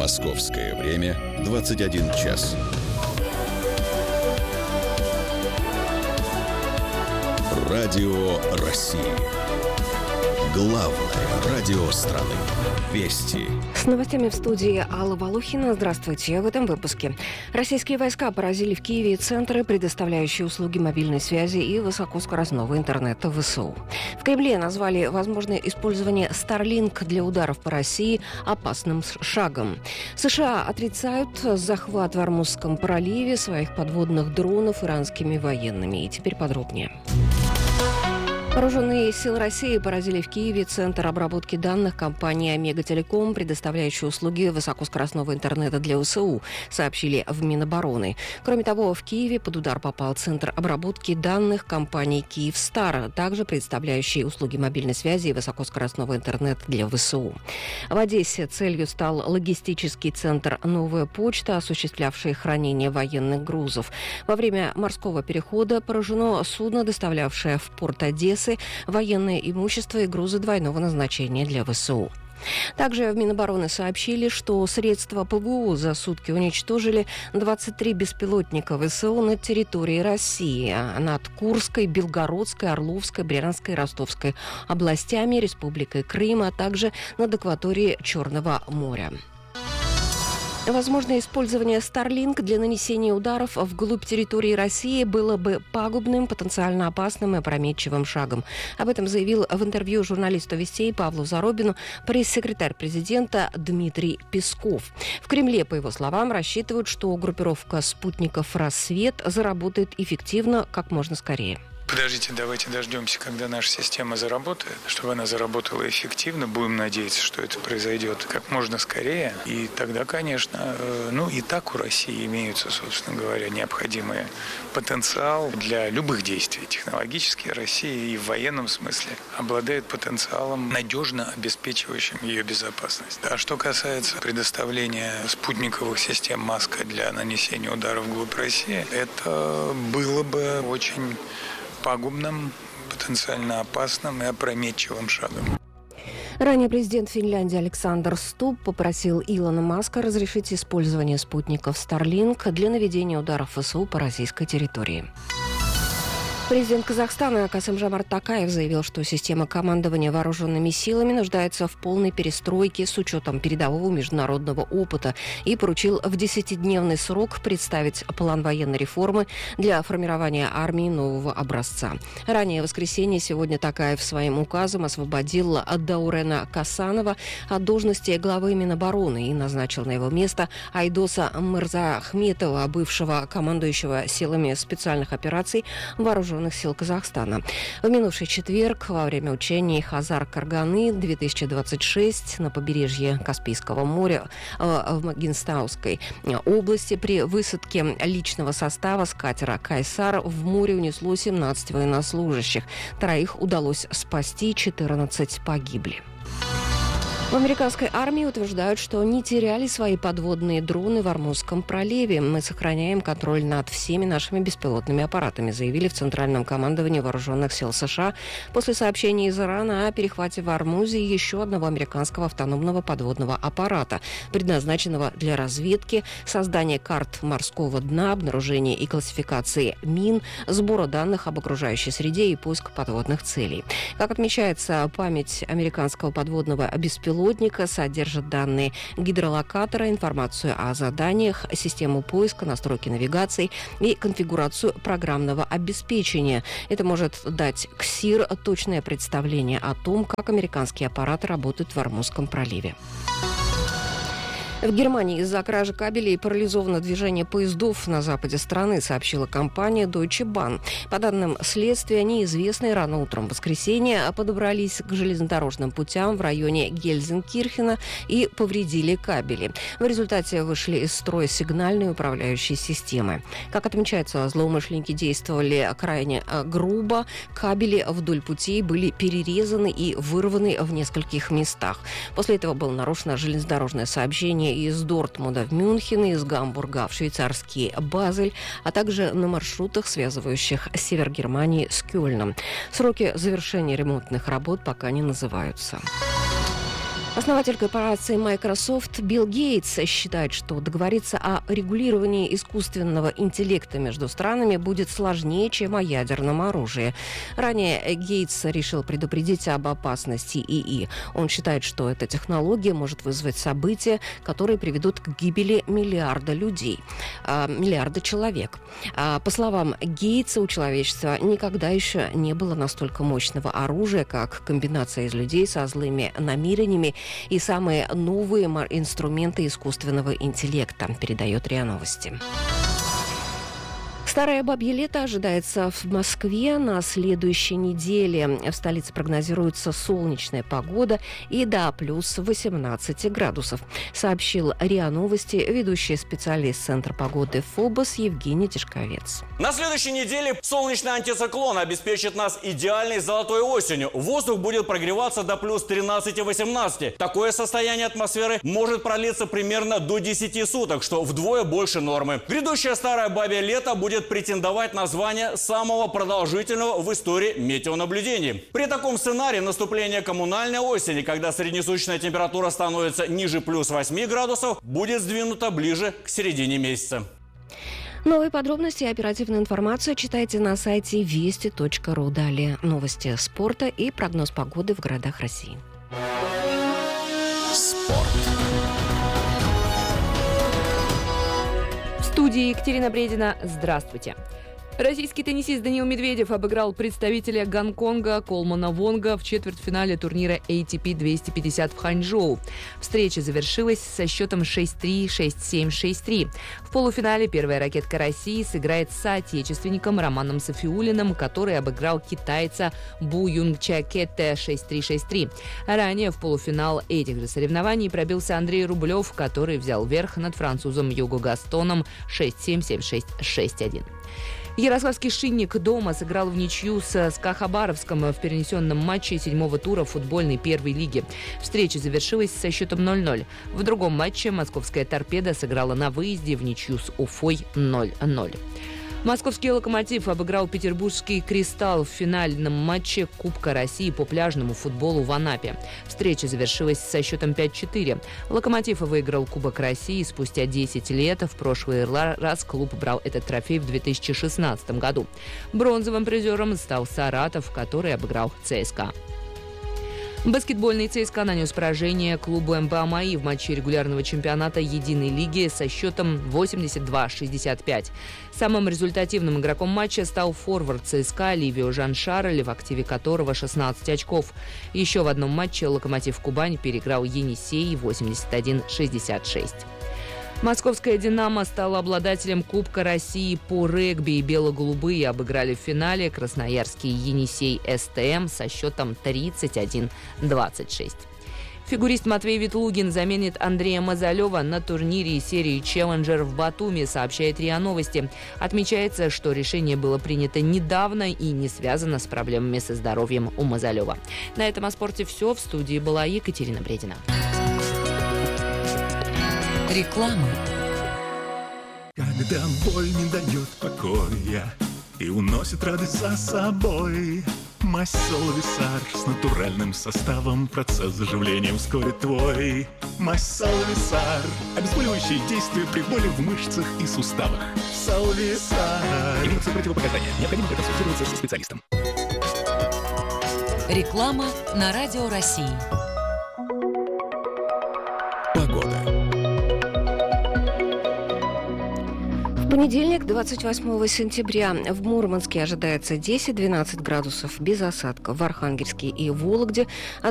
Московское время 21 час. Радио России. Главное радио страны. Вести. С новостями в студии Алла Волохина. Здравствуйте. В этом выпуске. Российские войска поразили в Киеве центры, предоставляющие услуги мобильной связи и высокоскоростного интернета ВСУ. В Кремле назвали возможное использование Starlink для ударов по России опасным шагом. США отрицают захват в Ормузском проливе своих подводных дронов иранскими военными. И теперь подробнее. Вооруженные силы России поразили в Киеве центр обработки данных компании «Омега Телеком», предоставляющей услуги высокоскоростного интернета для ВСУ, сообщили в Минобороны. Кроме того, в Киеве под удар попал центр обработки данных компании «Киевстар», также предоставляющий услуги мобильной связи и высокоскоростного интернета для ВСУ. В Одессе целью стал логистический центр «Новая почта», осуществлявший хранение военных грузов. Во время морского перехода поражено судно, доставлявшее в порт Одессы военное имущество и грузы двойного назначения для ВСУ. Также в Минобороны сообщили, что средства ПВО за сутки уничтожили 23 беспилотника ВСУ на территории России, над Курской, Белгородской, Орловской, Брянской, Ростовской областями, Республикой Крым, а также над акваторией Черного моря. Возможное использование Starlink для нанесения ударов вглубь территории России было бы пагубным, потенциально опасным и опрометчивым шагом. Об этом заявил в интервью журналисту «Вестей» Павлу Зарубину пресс-секретарь президента Дмитрий Песков. В Кремле, по его словам, рассчитывают, что группировка спутников «Рассвет» заработает эффективно как можно скорее. Подождите, давайте дождемся, когда наша система заработает, чтобы она заработала эффективно. Будем надеяться, что это произойдет как можно скорее. И тогда, конечно, и так у России имеются, собственно говоря, необходимый потенциал для любых действий. Технологически Россия и в военном смысле обладает потенциалом, надежно обеспечивающим ее безопасность. А что касается предоставления спутниковых систем «Маска» для нанесения ударов вглубь России, это было бы очень пагубным, потенциально опасным и опрометчивым шагом. Ранее президент Финляндии Александр Стуб попросил Илона Маска разрешить использование спутников Starlink для наведения ударов ВСУ по российской территории. Президент Казахстана Касым-Жомарт Токаев заявил, что система командования вооруженными силами нуждается в полной перестройке с учетом передового международного опыта и поручил в 10-дневный срок представить план военной реформы для формирования армии нового образца. Ранее в воскресенье сегодня Токаев своим указом освободил Даурена Касанова от должности главы Минобороны и назначил на его место Айдоса Мырзаахметова, бывшего командующего силами специальных операций вооруженных сил Казахстана. В минувший четверг во время учений Хазар-Карганы-2026 на побережье Каспийского моря в Мангистауской области при высадке личного состава с катера «Кайсар» в море унесло 17 военнослужащих. Троих удалось спасти, 14 погибли. В американской армии утверждают, что не теряли свои подводные дроны в Ормузском проливе. Мы сохраняем контроль над всеми нашими беспилотными аппаратами, заявили в Центральном командовании вооруженных сил США после сообщения из Ирана о перехвате в Ормузе еще одного американского автономного подводного аппарата, предназначенного для разведки, создания карт морского дна, обнаружения и классификации мин, сбора данных об окружающей среде и поиска подводных целей. Как отмечается, память американского подводного беспилотника содержит данные гидролокатора, информацию о заданиях, систему поиска, настройки навигации и конфигурацию программного обеспечения. Это может дать КСИР точное представление о том, как американские аппараты работают в Ормузском проливе. В Германии из-за кражи кабелей парализовано движение поездов на западе страны, сообщила компания Deutsche Bahn. По данным следствия, неизвестные рано утром в воскресенье подобрались к железнодорожным путям в районе Гельзенкирхена и повредили кабели. В результате вышли из строя сигнальные управляющие системы. Как отмечается, злоумышленники действовали крайне грубо. Кабели вдоль путей были перерезаны и вырваны в нескольких местах. После этого было нарушено железнодорожное сообщение из Дортмунда в Мюнхен, из Гамбурга в швейцарский Базель, а также на маршрутах, связывающих север Германии с Кёльном. Сроки завершения ремонтных работ пока не называются. Основатель корпорации Microsoft Билл Гейтс считает, что договориться о регулировании искусственного интеллекта между странами будет сложнее, чем о ядерном оружии. Ранее Гейтс решил предупредить об опасности ИИ. Он считает, что эта технология может вызвать события, которые приведут к гибели миллиарда человек. По словам Гейтса, у человечества никогда еще не было настолько мощного оружия, как комбинация из людей со злыми намерениями и самые новые инструменты искусственного интеллекта, передает РИА Новости. Старое бабье лето ожидается в Москве на следующей неделе. В столице прогнозируется солнечная погода и до плюс 18 градусов, сообщил РИА Новости ведущий специалист Центра погоды ФОБОС Евгений Тишковец. На следующей неделе солнечный антициклон обеспечит нас идеальной золотой осенью. Воздух будет прогреваться до плюс 13-18. Такое состояние атмосферы может продлиться примерно до 10 суток, что вдвое больше нормы. Грядущее старое бабье лето будет претендовать на звание самого продолжительного в истории метеонаблюдений. При таком сценарии наступление коммунальной осени, когда среднесуточная температура становится ниже плюс 8 градусов, будет сдвинута ближе к середине месяца. Новые подробности и оперативную информацию читайте на сайте вести.ру. Далее новости спорта и прогноз погоды в городах России. Спорт. В студии Екатерина Бредина. Здравствуйте. Российский теннисист Даниил Медведев обыграл представителя Гонконга Колмана Вонга в четвертьфинале турнира ATP 250 в Ханчжоу. Встреча завершилась со счетом 6-3, 6-7, 6-3. В полуфинале первая ракетка России сыграет с соотечественником Романом Сафиуллиным, который обыграл китайца Бу Юнгчакетте 6-3, 6-3. Ранее в полуфинал этих же соревнований пробился Андрей Рублев, который взял верх над французом Юго Гастоном 6-7, 7-6, 6-1. Ярославский «Шинник» дома сыграл в ничью с СКА Хабаровском в перенесенном матче 7-го тура футбольной первой лиги. Встреча завершилась со счетом 0-0. В другом матче московская «Торпедо» сыграла на выезде в ничью с Уфой 0-0. Московский «Локомотив» обыграл петербургский «Кристалл» в финальном матче Кубка России по пляжному футболу в Анапе. Встреча завершилась со счетом 5-4. «Локомотив» выиграл Кубок России спустя 10 лет. В прошлый раз клуб брал этот трофей в 2016 году. Бронзовым призером стал «Саратов», который обыграл ЦСКА. Баскетбольный ЦСКА нанес поражение клубу МБА «МАИ» в матче регулярного чемпионата Единой лиги со счетом 82-65. Самым результативным игроком матча стал форвард ЦСКА Ливио Жан-Шарль, в активе которого 16 очков. Еще в одном матче «Локомотив Кубань» переиграл «Енисей» 81-66. Московская «Динамо» стала обладателем Кубка России по регби, и бело-голубые обыграли в финале красноярский «Енисей СТМ» со счетом 31-26. Фигурист Матвей Ветлугин заменит Андрея Мазалева на турнире серии «Челленджер» в Батуми, сообщает РИА Новости. Отмечается, что решение было принято недавно и не связано с проблемами со здоровьем у Мазалева. На этом о спорте все. В студии была Екатерина Бредина. Реклама. Когда боль не дает покоя и уносит радость за собой, мазь Солвисар с натуральным составом, процесс заживления ускорит твой. Мазь Солвисар, обезболивающее действие при боли в мышцах и суставах. Солвисар. Имеются противопоказания. Необходимо проконсультироваться со специалистом. Реклама на Радио России. Погода. В понедельник, 28 сентября, в Мурманске ожидается 10-12 градусов без осадков. В Архангельске и Вологде